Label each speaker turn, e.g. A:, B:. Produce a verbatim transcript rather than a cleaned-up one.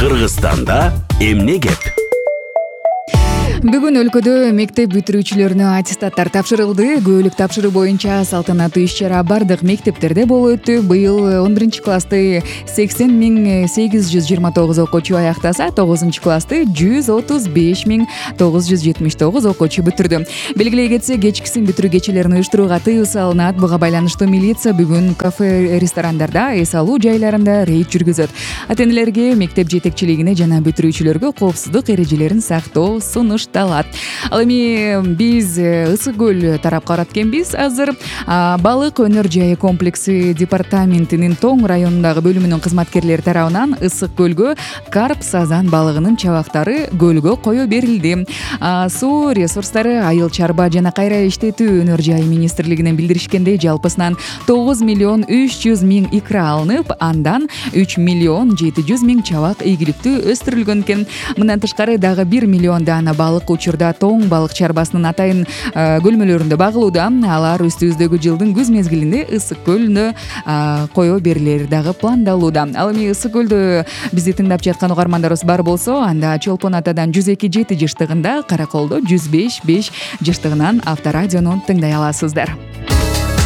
A: Кыргызстанда эмне кеп?
B: Бүгүн өлкөдө мектеп бүтүрүүчүлөрүнө аттестаттар тапшырылды. Көөлүк тапшыруу боюнча салтанаттуу иш-чара бардык мектептерде болуп өттү. Быйыл он биринчи классты сексен миң сегиз жүз жыйырма тогуз окуучу аяктаса, тогузунчу классты жүз отуз беш миң тогуз жүз жетимиш тогуз окуучу бүтүрдү. Белгилей кетсек, кечкисин бүтүрүү кечелерин уюштурууга тыюу салынат. Буга байланыштуу милиция бүгүн кафе, ресторандарда, эс алуу жайларында рейд жүргүзөт. Ата-энелерге, мектеп жетекчилигине жана бүтүрүүчүлөргө коопсуздук эрежелерин сактоо сунуш талат. Ал эми биз Ысык көл тарапка барат экенбиз. Азыр балык өнөр жайы комплекси департаментинин Тоң районундагы бөлүмүнүн кызматкерлери тарабынан Ысык көлгө карп, сазан балыгынын чабактары көлгө кое берилди. Суу ресурстары, айыл чарба жана кайра иштетүү өнөр жайы министрлигинен билдиришкендей, жалпысынан тогуз миллион үч жүз миң икра алынып, андан үч миллион жети жүз миң чабак ийгиликтүү өстүрүлгөн экен. Мындан тышкары дагы бир миллион даана балык учурда Тоң балык чарбасынын атайын көлмөлөрүндө багылууда. Алар үстүбүздөгү жылдын күз мезгилинде Ысык көлүнө кое берилери дагы пландалууда. Ал эми Ысык көлдө бизди тыңдап жаткан угармандарыбыз бар болсо, анда Чолпон атадан жүз эки жети жыштыгында, Караколдо жүз беш беш жыштыгынан Авторадиону тыңдай аласыздар.